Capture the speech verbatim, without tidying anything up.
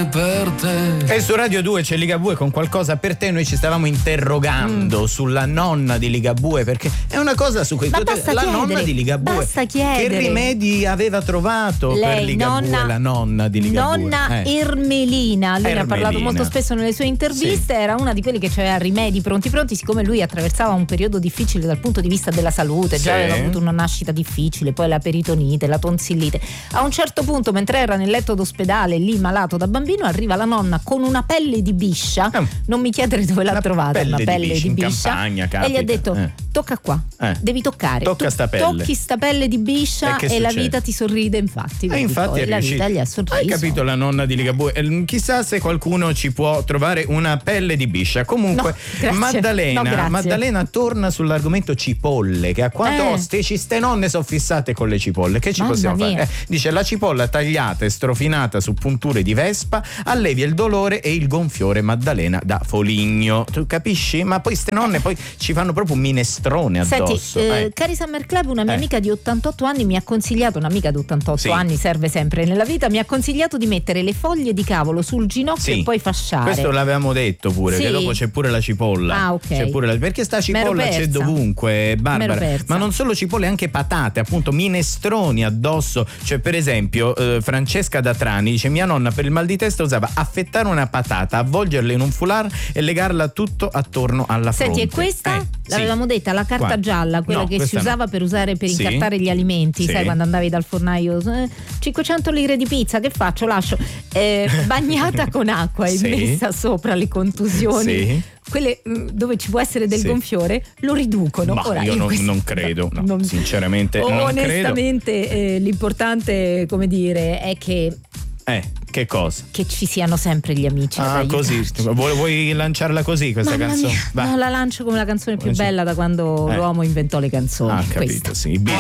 anche per te. E su Radio due c'è Ligabue con qualcosa per te. Noi ci stavamo interrogando mm. sulla nonna di Ligabue, perché è una cosa su cui Ma tu, basta la chiedere, nonna di Ligabue basta chiedere. che rimedi aveva trovato lei, per Ligabue, nonna, la nonna di Ligabue? Nonna eh. Ermelina, lui ne ha parlato molto spesso nelle sue interviste, sì. Era una di quelle che aveva rimedi pronti pronti, siccome lui attraversava un periodo difficile dal punto di vista della salute, sì. già aveva avuto una nascita difficile, poi la peritonite, la tonsillite. A un certo punto, mentre era nel letto d'ospedale lì malato da bambino, arriva la nonna con una pelle di biscia, eh. non mi chiedere dove l'ha trovata, pelle una pelle di biscia, di biscia in campagna, capita. E gli ha detto eh. tocca qua, eh. devi toccare, tocca tu, sta pelle. tocchi sta pelle di biscia e, e la vita ti sorride, infatti, e infatti poi, la vita gli ha sorriso. Hai capito, la nonna di Ligabue? Chissà se qualcuno ci può trovare una pelle di biscia. Comunque no, Maddalena no, Maddalena torna sull'argomento cipolle, che a quanto eh. oh, ste, ste nonne sono fissate con le cipolle. Che ci Mamma possiamo mia. fare? Eh, dice: la cipolla tagliata e strofinata su punture di vespa allevia il dolore e il gonfiore, Maddalena da Foligno. Tu capisci? Ma poi ste nonne poi ci fanno proprio un minestrone addosso. Senti, eh, eh. cari Summer Club, una mia eh. amica di ottantotto anni mi ha consigliato, un'amica di ottantotto sì. anni, serve sempre nella vita, mi ha consigliato di mettere le foglie di cavolo sul ginocchio sì. e poi fasciare. Questo l'avevamo detto pure, sì. che dopo c'è pure la cipolla. Ah, ok. C'è pure la, perché sta cipolla c'è dovunque, Barbara. Ma non solo cipolle, anche patate, appunto, minestroni addosso. Cioè, per esempio, eh, Francesca Datrani dice: mia nonna per il mal di testa usava affettare una patata, avvolgerla in un foulard e legarla tutto attorno alla fronte. Senti, e questa eh, l'avevamo sì. detta, la carta Qua. gialla, quella no, che si usava no. per usare per sì. incartare gli alimenti, sì. sai, quando andavi dal fornaio, eh, cinquecento lire di pizza, che faccio? Lascio eh, bagnata con acqua e sì. messa sopra le contusioni. Sì. Quelle dove ci può essere del sì. gonfiore lo riducono. Ma Ora, io, io non, questo, non credo, no, non, sinceramente non credo. Onestamente eh, l'importante, come dire, è che Eh, che cosa? Che ci siano sempre gli amici. Ah, così. Vuoi, vuoi lanciarla così questa Mamma canzone? mia. No, la lancio come la canzone più bella da quando eh. l'uomo inventò le canzoni. Ah, capito, questa. sì.